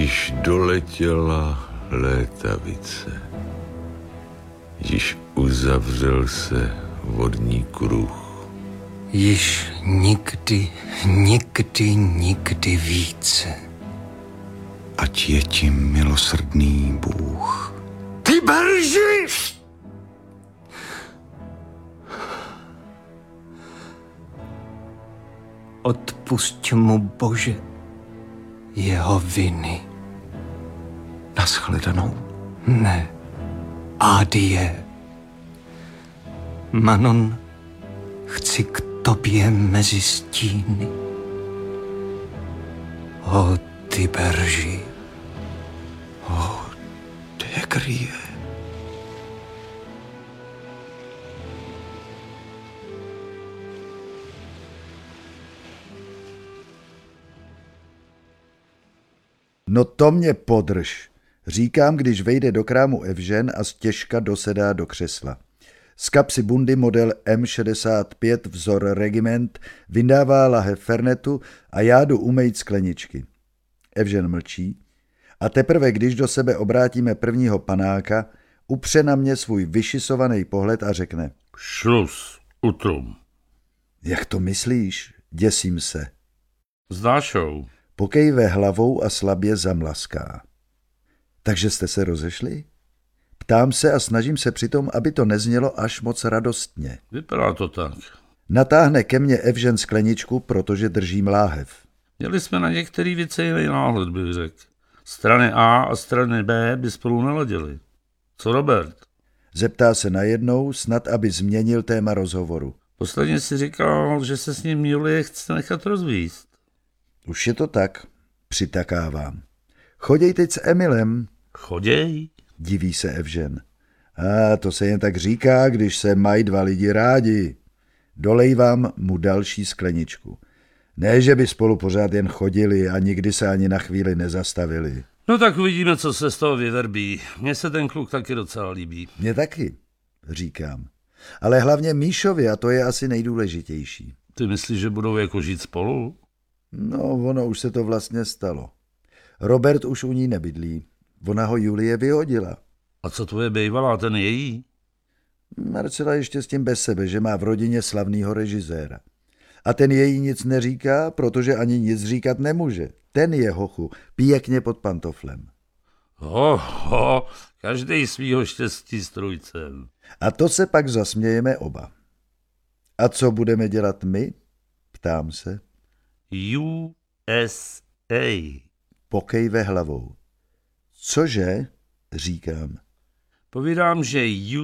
Již doletěla létavice, již uzavřel se vodní kruh. Již nikdy, nikdy, nikdy více. Ať je ti milosrdný Bůh. Ty berži! Odpusť mu, Bože, jeho viny. Naschledanou. Ne, adie. Manon, chci k tobě mezi stíny. O ty berži, O, Tegrie. No to mě podrž, říkám, když vejde do krámu Evžen a stěžka dosedá do křesla. Z kapsy bundy model M65 vzor Regiment vyndává lahev fernetu a já jdu umejt skleničky. Evžen mlčí a teprve, když do sebe obrátíme prvního panáka, upře na mě svůj vyšisovaný pohled a řekne: Šlus, utrum. Jak to myslíš? Děsím se. S Dášou. Pokejve hlavou a slabě zamlaská. Takže jste se rozešli? Ptám se a snažím se přitom, aby to neznělo až moc radostně. Vypadá to tak. Natáhne ke mně Evžen skleničku, protože držím láhev. Měli jsme na některé věci jiný náhled, bych řekl. Strany A a strany B by spolu neladily. Co Robert? Zeptá se najednou, snad aby změnil téma rozhovoru. Posledně si říkal, že se s ním Julie chce nechat rozvíst. Už je to tak, přitakávám. Choděj teď s Emilem. Choděj? Diví se Evžen. A to se jen tak říká, když se mají dva lidi rádi. Dolejvám mu další skleničku. Ne, že by spolu pořád jen chodili a nikdy se ani na chvíli nezastavili. No tak uvidíme, co se z toho vyverbí. Mně se ten kluk taky docela líbí. Mně taky, říkám. Ale hlavně Míšovi, a to je asi nejdůležitější. Ty myslíš, že budou jako žít spolu? No, ono už se to vlastně stalo. Robert už u ní nebydlí. Ona ho Julie vyhodila. A co tvoje bejvalá, ten její? Marcela ještě s tím bez sebe, že má v rodině slavného režiséra. A ten její nic neříká, protože ani nic říkat nemůže. Ten je, hochu, pěkně pod pantoflem. Každej svýho štěstí strůjcem. A to se pak zasmějeme oba. A co budeme dělat my? Ptám se. USA. Pokejve hlavou. Cože? Říkám. Povídám, že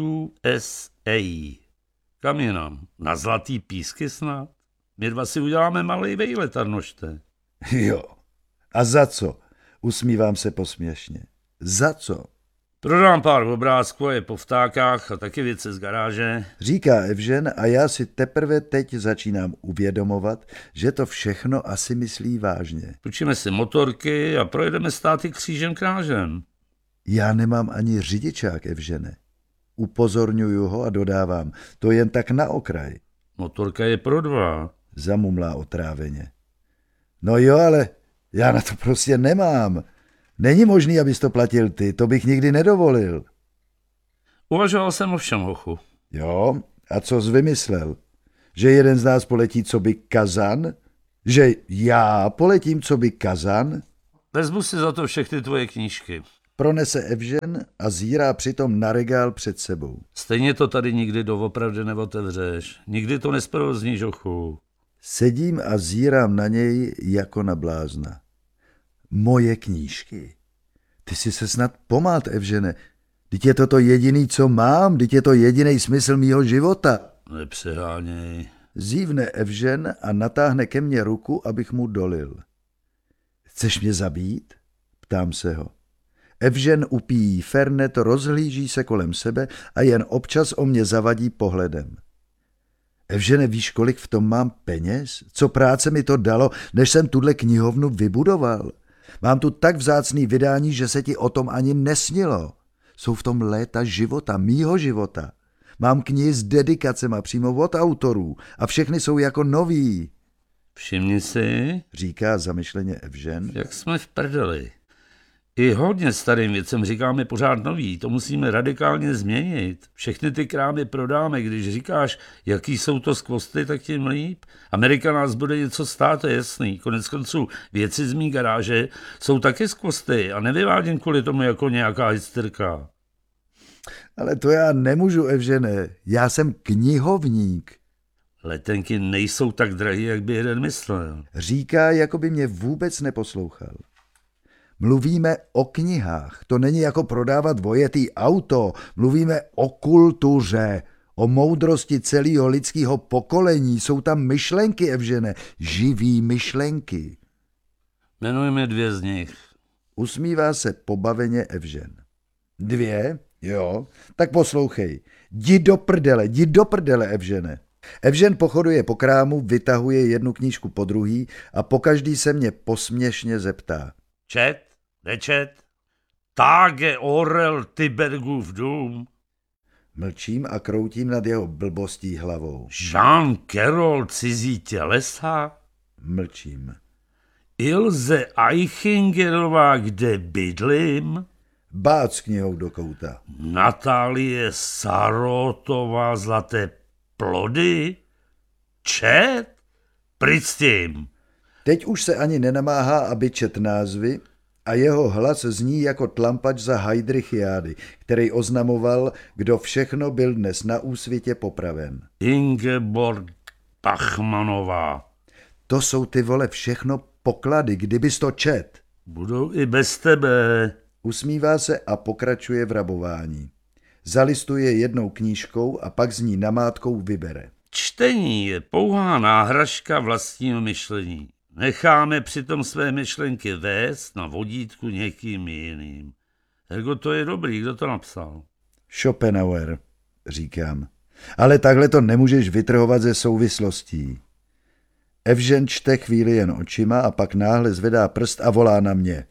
USA. Kam jinam? Na Zlatý písky snad? My dva si uděláme malej vejlet, Arnošte. Jo. A za co? Usmívám se posměšně. Za co? Prodám pár obrázků a je po vtákách a taky věci z garáže. Říká Evžen a já si teprve teď začínám uvědomovat, že to všechno asi myslí vážně. Půjčíme si motorky a projedeme státy křížem krážem. Já nemám ani řidičák, Evžene. Upozorňuju ho a dodávám, to jen tak na okraj. Motorka je pro dva. Zamumlá otráveně. No jo, ale já na to prostě nemám. Není možný, abys to platil ty, to bych nikdy nedovolil. Uvažoval jsem o všem, hochu. Jo, a co jsi vymyslel? Že jeden z nás poletí co by Kazan? Že já poletím co by Kazan? Vezmu si za to všechny tvoje knížky. Pronese Evžen a zírá přitom na regál před sebou. Stejně to tady nikdy doopravdy neotevřeš. Nikdy to nesprovozníš, hochu. Sedím a zírám na něj jako na blázna. Moje knížky. Ty jsi se snad pomát, Evžene. Vždyť je to jediný, co mám, vždyť je to jediný smysl mýho života. Nepřeháněj. Zívne Evžen a natáhne ke mně ruku, abych mu dolil. Chceš mě zabít? Ptám se ho. Evžen upíjí fernet, rozhlíží se kolem sebe a jen občas o mě zavadí pohledem. Evžene, víš, kolik v tom mám peněz? Co práce mi to dalo, než jsem tuhle knihovnu vybudoval? Mám tu tak vzácný vydání, že se ti o tom ani nesnilo. Jsou v tom léta života, mýho života. Mám knihy s dedikacema přímo od autorů a všechny jsou jako nový. Všimni si, Říká zamyšleně Evžen. jak jsme v prdeli. I hodně starým věcem říkáme pořád nový, to musíme radikálně změnit. Všechny ty krámy prodáme, když říkáš, jaký jsou to skvosty, tak tím líp. Amerika nás bude něco stát, to je jasný. Konec konců věci z mý garáže jsou taky skvosty a nevyvádím kvůli tomu jako nějaká hysterka. Ale to já nemůžu, Evžene, já jsem knihovník. Letenky nejsou tak drahé, jak by jeden myslel. Říká, jako by mě vůbec neposlouchal. Mluvíme o knihách, to není jako prodávat vojetý auto, mluvíme o kultuře, o moudrosti celého lidského pokolení, jsou tam myšlenky, Evžene, živý myšlenky. Jmenujeme 2 z nich. Usmívá se pobaveně Evžen. 2? Jo, tak poslouchej. Jdi do prdele, Evžene. Evžen pochoduje po krámu, vytahuje jednu knížku po druhý a pokaždý se mě posměšně zeptá. Čet? Nečet? Tage Orel Tybergův dům. Mlčím a kroutím nad jeho blbostí hlavou. Jean Carroll Cizí tělesa? Mlčím. Ilze Eichingerová Kde bydlím? Bác knihou do kouta. Natálie Sarotová Zlaté plody? Čet? Pryč s tím. Teď už se ani nenamáhá, aby čet názvy a jeho hlas zní jako tlampač za Heidrichiády, který oznamoval, kdo všechno byl dnes na úsvitě popraven. Ingeborg Bachmanová. To jsou ty vole všechno poklady, kdybys to čet. Budou i bez tebe. Usmívá se a pokračuje v rabování. Zalistuje jednou knížkou a pak z ní namátkou vybere. Čtení je pouhá náhražka vlastního myšlení. Necháme přitom své myšlenky vést na vodítku někým jiným. Ergo to je dobrý, kdo to napsal? Schopenhauer, říkám. Ale takhle to nemůžeš vytrhovat ze souvislostí. Evžen čte chvíli jen očima a pak náhle zvedá prst a volá na mě.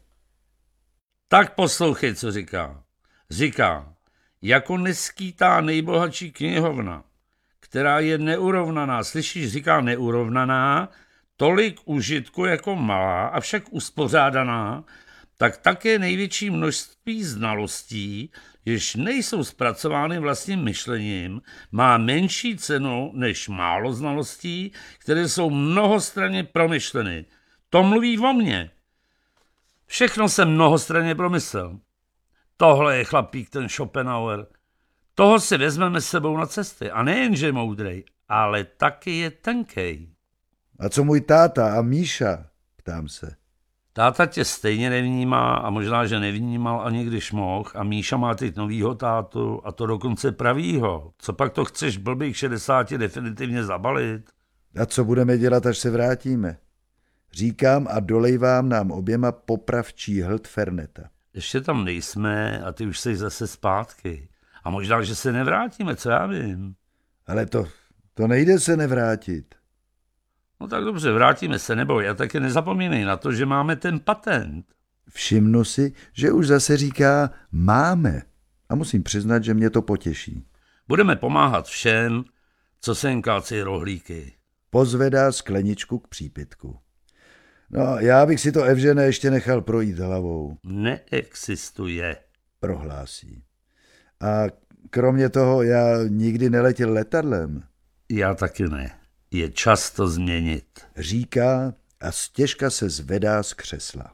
Tak poslouchej, co říká. Říká, jako neskýtá nejbohatší knihovna, která je neurovnaná, slyšíš, říká neurovnaná, tolik užitku jako malá, avšak uspořádaná, tak také největší množství znalostí, jež nejsou zpracovány vlastním myšlením, má menší cenu než málo znalostí, které jsou mnohostranně promyšleny. To mluví o mně. Všechno jsem mnohostranně promyslel. Tohle je chlapík, ten Schopenhauer. Toho si vezmeme s sebou na cesty. A nejen, že je moudrej, ale taky je tenkej. A co můj táta a Míša? Ptám se. Táta tě stejně nevnímá a možná, že nevnímal ani když mohl a Míša má teď novýho tátu a to dokonce pravýho. Co pak to chceš blbých 60 definitivně zabalit? A co budeme dělat, až se vrátíme? Říkám a dolejvám nám oběma popravčí hlt Ferneta. Ještě tam nejsme a ty už jsi zase zpátky. A možná, že se nevrátíme, co já vím. Ale to nejde se nevrátit. No tak dobře, vrátíme se, neboj. A taky nezapomínej na to, že máme ten patent. Všimnu si, že už zase říká máme. A musím přiznat, že mě to potěší. Budeme pomáhat všem, co se jen kácejí rohlíky. Pozvedá skleničku k přípitku. No, já bych si to, Evžene, ještě nechal projít hlavou. Neexistuje. Prohlásí. A kromě toho já nikdy neletěl letadlem. Já taky ne. Je čas to změnit. Říká a stěžka se zvedá z křesla.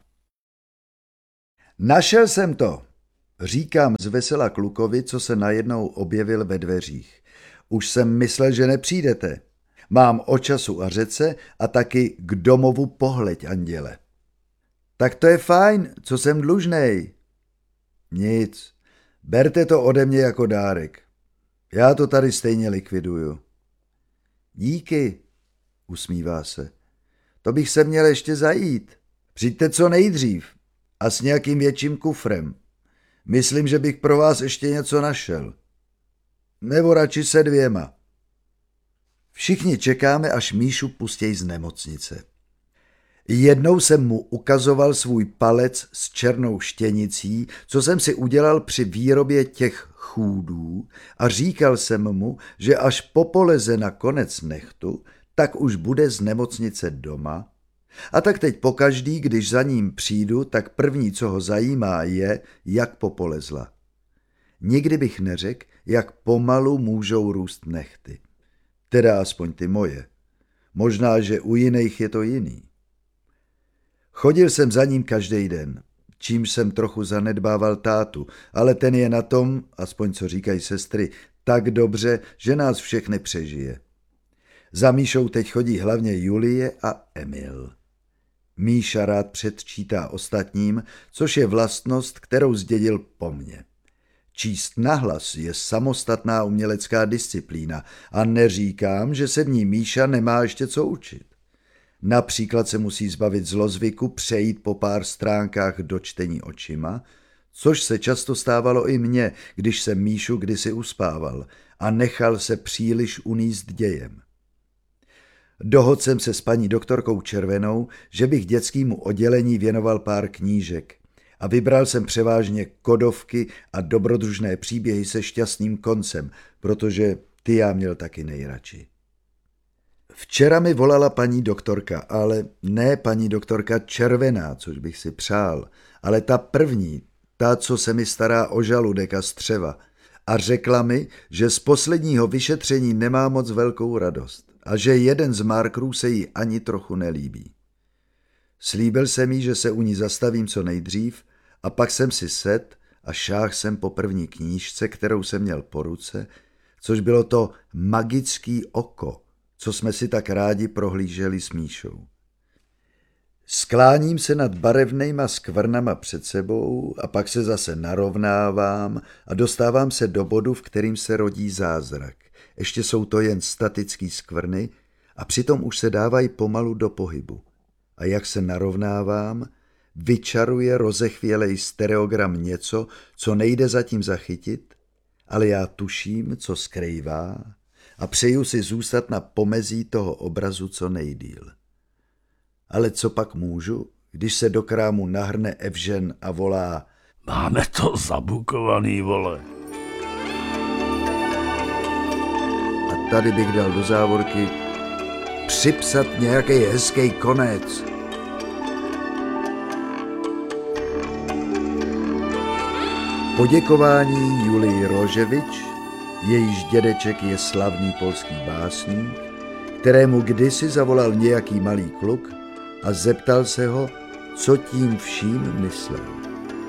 Našel jsem to, říkám zvesela klukovi, co se najednou objevil ve dveřích. Už jsem myslel, že nepřijdete. Mám o času a řece a taky k domovu pohleď, anděle. Tak to je fajn, co jsem dlužnej. Nic, berte to ode mě jako dárek. Já to tady stejně likviduju. Díky, usmívá se. To bych se měl ještě zajít. Přijďte co nejdřív a s nějakým větším kufrem. Myslím, že bych pro vás ještě něco našel. Nebo radši se 2. Všichni čekáme, až Míšu pustěj z nemocnice. Jednou jsem mu ukazoval svůj palec s černou štěnicí, co jsem si udělal při výrobě těch chůdů a říkal jsem mu, že až popoleze na konec nechtu, tak už bude z nemocnice doma A tak teď pokaždý, když za ním přijdu, tak první, co ho zajímá, je, jak popolezla. Nikdy bych neřekl, jak pomalu můžou růst nehty. Teda aspoň ty moje. Možná, že u jiných je to jiný. Chodil jsem za ním každý den, čímž jsem trochu zanedbával tátu, ale ten je na tom, aspoň co říkají sestry, tak dobře, že nás všechny přežije. Za Míšou teď chodí hlavně Julie a Emil. Míša rád předčítá ostatním, což je vlastnost, kterou zdědil po mně. Číst nahlas je samostatná umělecká disciplína a neříkám, že se v ní Míša nemá ještě co učit. Například se musí zbavit zlozvyku přejít po pár stránkách do čtení očima, což se často stávalo i mně, když jsem Míšu kdysi uspával a nechal se příliš unést dějem. Dohodl jsem se s paní doktorkou Červenou, že bych dětskému oddělení věnoval pár knížek a vybral jsem převážně kodovky a dobrodružné příběhy se šťastným koncem, protože ty já měl taky nejradši. Včera mi volala paní doktorka, ale ne paní doktorka Červená, což bych si přál, ale ta první, ta, co se mi stará o žaludek a střeva, a řekla mi, že z posledního vyšetření nemá moc velkou radost a že jeden z markerů se jí ani trochu nelíbí. Slíbil jsem jí, že se u ní zastavím co nejdřív a pak jsem si sedl a šáhl jsem po první knížce, kterou jsem měl po ruce, což bylo to Magický oko, co jsme si tak rádi prohlíželi s Míšou. Skláním se nad barevnejma skvrnama před sebou a pak se zase narovnávám a dostávám se do bodu, v kterým se rodí zázrak. Ještě jsou to jen statický skvrny a přitom už se dávají pomalu do pohybu. A jak se narovnávám, vyčaruje rozechvělej stereogram něco, co nejde zatím zachytit, ale já tuším, co skrývá a přeju si zůstat na pomezí toho obrazu co nejdýl. Ale co pak můžu, když se do krámu nahrne Evžen a volá: Máme to zabukovaný, vole. A tady bych dal do závorky připsat nějaký hezký konec. Poděkování Julii Roževič, jejíž dědeček je slavný polský básník, kterému kdysi zavolal nějaký malý kluk a zeptal se ho, co tím vším myslel.